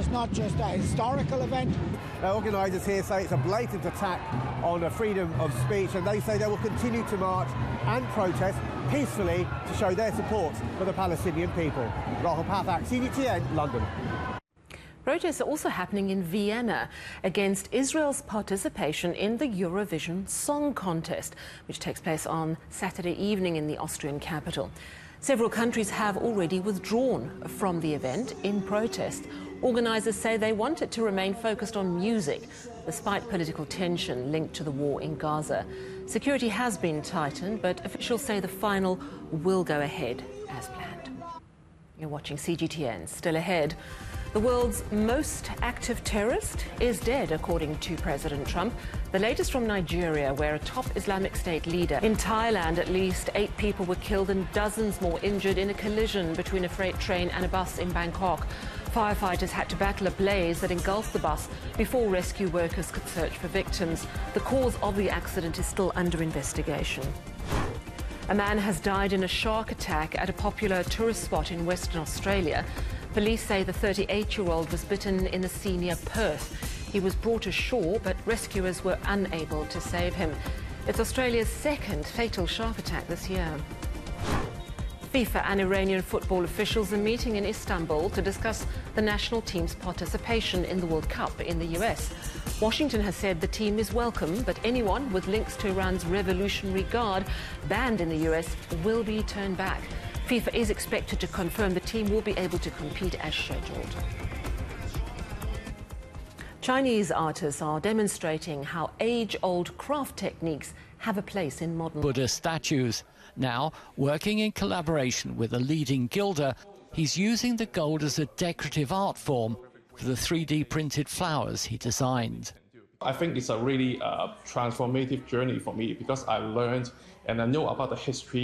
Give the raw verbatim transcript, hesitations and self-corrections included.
It's not just a historical event. The organisers here say it's a blatant attack on the freedom of speech, and they say they will continue to march and protest peacefully to show their support for the Palestinian people. Rahul Pathak, C G T N, London. Protests are also happening in Vienna against Israel's participation in the Eurovision Song Contest, which takes place on Saturday evening in the Austrian capital. Several countries have already withdrawn from the event in protest. Organisers say they want it to remain focused on music, despite political tension linked to the war in Gaza. Security has been tightened, but officials say the final will go ahead as planned. You're watching C G T N. Still ahead, the world's most active terrorist is dead, according to President Trump. The latest from Nigeria, where a top Islamic State leader. In Thailand, at least eight people were killed and dozens more injured in a collision between a freight train and a bus in Bangkok. Firefighters had to battle a blaze that engulfed the bus before rescue workers could search for victims. The cause of the accident is still under investigation. A man has died in a shark attack at a popular tourist spot in Western Australia. Police say the thirty-eight-year-old was bitten in the sea near Perth. He was brought ashore, but rescuers were unable to save him. It's Australia's second fatal shark attack this year. FIFA and Iranian football officials are meeting in Istanbul to discuss the national team's participation in the World Cup in the U S. Washington has said the team is welcome, but anyone with links to Iran's Revolutionary Guard banned in the U S will be turned back. FIFA is expected to confirm the team will be able to compete as scheduled. Chinese artists are demonstrating how age-old craft techniques have a place in modern Buddha statues. Now, working in collaboration with a leading gilder, he's using the gold as a decorative art form for the three D printed flowers he designed. I think it's a really uh, transformative journey for me because I learned and I know about the history